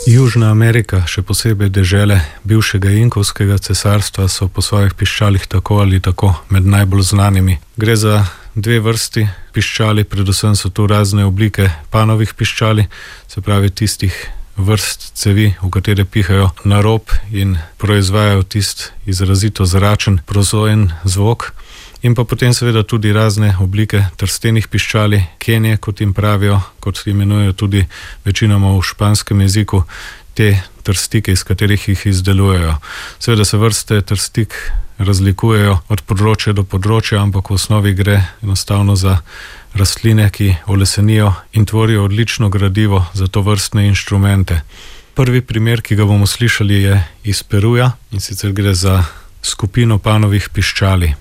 Južna Amerika, še posebej dežele bivšega Inkovskega cesarstva, so po svojih piščalih tako ali tako med najbolj znanimi. Gre za dve vrsti piščali, predvsem so tu razne oblike panovih piščali, se pravi tistih vrst cevi, v katere pihajo na rob in proizvajajo tist izrazito zračen, prozojen zvok. In pa potem seveda tudi razne oblike trstenih piščali, kenje, kot jim pravijo, kot imenujejo tudi večinoma v španskem jeziku, te trstike, iz katerih jih izdelujejo. Seveda se vrste trstik razlikujejo od področja do področja, ampak v osnovi gre enostavno za rastline, ki olesenijo in tvorijo odlično gradivo za tovrstne inštrumente. Prvi primer, ki ga bomo slišali, je iz Peruja, in sicer gre za skupino panovih piščali.